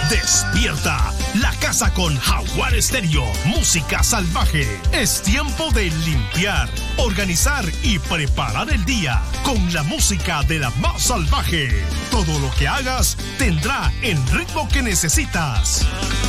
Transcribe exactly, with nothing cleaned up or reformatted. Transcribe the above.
Despierta, la casa con Jaguar Estéreo, música salvaje. Es tiempo de limpiar, organizar y preparar el día con la música de la más salvaje. Todo lo que hagas tendrá el ritmo que necesitas.